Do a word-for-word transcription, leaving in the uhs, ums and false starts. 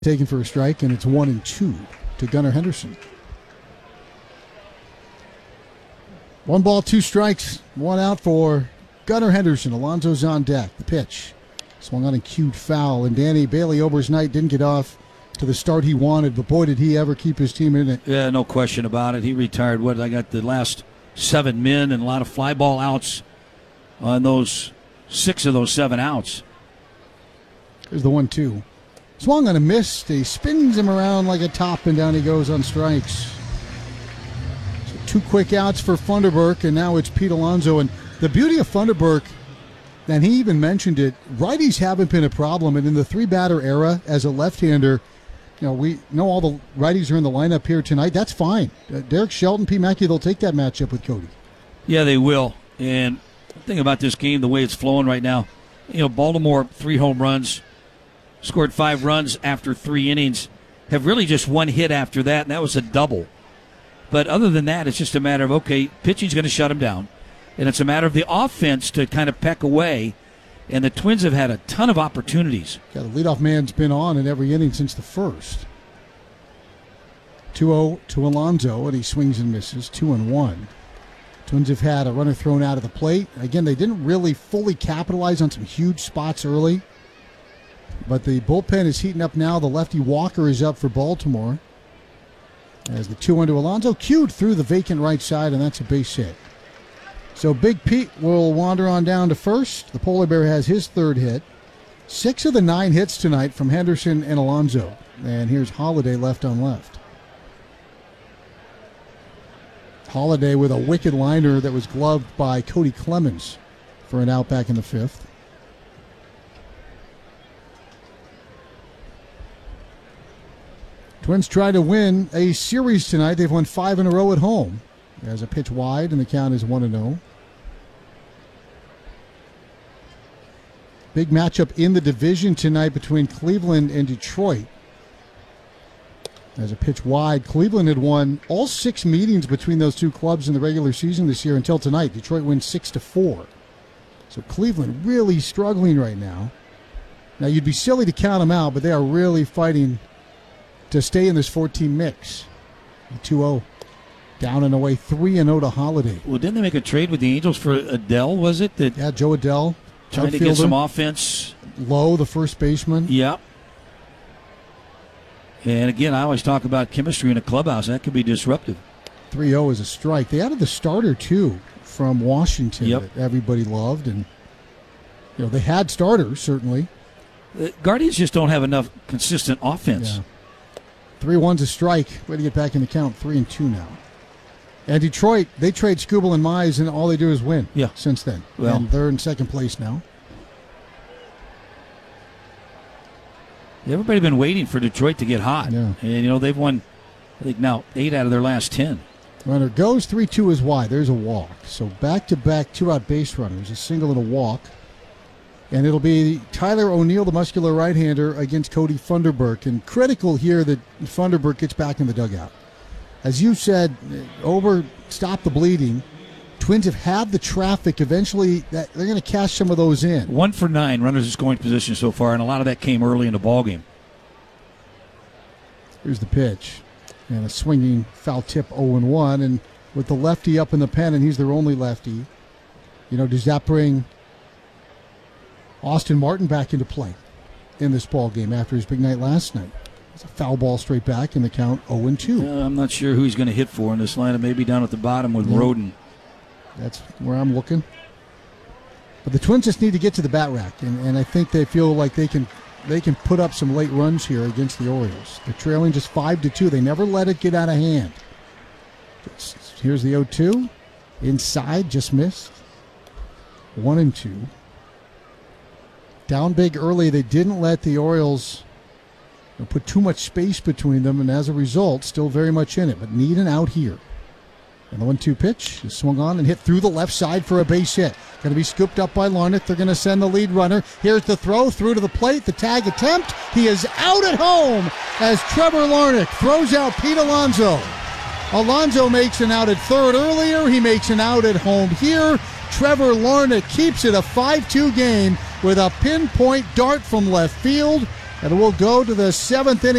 Taken for a strike, and it's one and two to Gunnar Henderson. One ball, two strikes, one out for Gunnar Henderson. Alonso's on deck. The pitch swung on a cute foul, and Danny Bailey Obersnight didn't get off to the start he wanted, but boy, did he ever keep his team in it. Yeah, no question about it. He retired, what, I got the last seven men and a lot of fly ball outs on those six of those seven outs. Here's the one two. Swung on a miss. He spins him around like a top, and down he goes on strikes. So two quick outs for Funderburk, and now it's Pete Alonso. And the beauty of Funderburk, and he even mentioned it, righties haven't been a problem. And in the three-batter era, as a left-hander, you know, we know all the righties are in the lineup here tonight. That's fine. Uh, Derek Shelton, P. Mackey, they'll take that matchup with Cody. Yeah, they will. And the thing about this game, the way it's flowing right now, you know, Baltimore, three home runs, scored five runs after three innings, have really just one hit after that, and that was a double. But other than that, it's just a matter of, okay, pitching's going to shut them down. And it's a matter of the offense to kind of peck away. And the Twins have had a ton of opportunities. Yeah, the leadoff man's been on in every inning since the first. two oh to Alonso, and he swings and misses, two and one. Twins have had a runner thrown out of the plate. Again, they didn't really fully capitalize on some huge spots early. But the bullpen is heating up now. The lefty Walker is up for Baltimore. As the two one to Alonso, cued through the vacant right side, and that's a base hit. So Big Pete will wander on down to first. The Polar Bear has his third hit. Six of the nine hits tonight from Henderson and Alonso. And here's Holiday left on left. Holiday with a wicked liner that was gloved by Cody Clemens for an out back in the fifth. Twins try to win a series tonight. They've won five in a row at home. There's a pitch wide, and the count is one and oh. Big matchup in the division tonight between Cleveland and Detroit. There's a pitch wide. Cleveland had won all six meetings between those two clubs in the regular season this year until tonight. Detroit wins six to four. So Cleveland really struggling right now. Now, you'd be silly to count them out, but they are really fighting to stay in this four-team mix. two oh. Down and away, three and oh to Holiday. Well, didn't they make a trade with the Angels for Adele, was it? That yeah, Joe Adele. Trying outfielder. To get some offense. Lowe, the first baseman. Yep. And again, I always talk about chemistry in a clubhouse. That could be disruptive. three oh is a strike. They added the starter, too, from Washington yep. that everybody loved. And, you know, they had starters, certainly. The Guardians just don't have enough consistent offense. Yeah. Three one's a strike. Way to get back in the count. Three and two now. And Detroit, they trade Skubal and Mize, and all they do is win. Yeah. Since then, well, and they're in second place now. Everybody's been waiting for Detroit to get hot. Yeah. And you know they've won, I think now eight out of their last ten. Runner goes, three two is wide. There's a walk. So back to back, two out base runners, a single and a walk. And it'll be Tyler O'Neill, the muscular right-hander, against Cody Funderburk. And critical here that Funderburk gets back in the dugout. As you said, Ober stopped the bleeding. Twins have had the traffic. Eventually, that, they're going to cash some of those in. One for nine runners in scoring position so far, and a lot of that came early in the ballgame. Here's the pitch. And a swinging foul tip oh and one. And with the lefty up in the pen, and he's their only lefty, you know, does that bring Austin Martin back into play in this ball game after his big night last night? It's a foul ball straight back in the count oh and two. Uh, I'm not sure who he's going to hit for in this lineup. Maybe down at the bottom with yeah. Roden. That's where I'm looking. But the Twins just need to get to the bat rack, and, and I think they feel like they can they can put up some late runs here against the Orioles. They're trailing just five to two. They never let it get out of hand. Here's the oh two. Inside, just missed. one and two. Down big early. They didn't let the Orioles put too much space between them, and as a result, still very much in it, but need an out here. And the one two pitch is swung on and hit through the left side for a base hit. Going to be scooped up by Larnach. They're going to send the lead runner. Here's the throw through to the plate. The tag attempt. He is out at home as Trevor Larnach throws out Pete Alonso. Alonso makes an out at third earlier. He makes an out at home here. Trevor Larnach keeps it a five two game with a pinpoint dart from left field. And we'll go to the seventh inning.